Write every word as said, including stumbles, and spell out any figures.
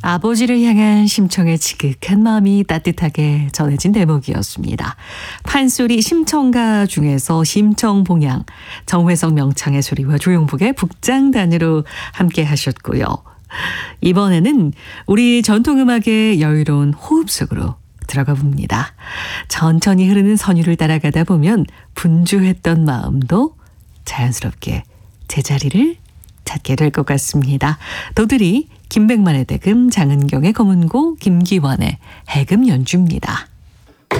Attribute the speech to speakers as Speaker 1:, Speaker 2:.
Speaker 1: 아버지를 향한 심청의 지극한 마음이 따뜻하게 전해진 대목이었습니다. 판소리 심청가 중에서 심청봉양, 정회성 명창의 소리와 조용복의 북장단으로 함께 하셨고요. 이번에는 우리 전통음악의 여유로운 호흡 속으로 들어가 봅니다. 천천히 흐르는 선율을 따라가다 보면 분주했던 마음도 자연스럽게 제자리를 찾게 될 것 같습니다. 도들이 김백만의 대금, 장은경의 검은고, 김기환의 해금 연주입니다.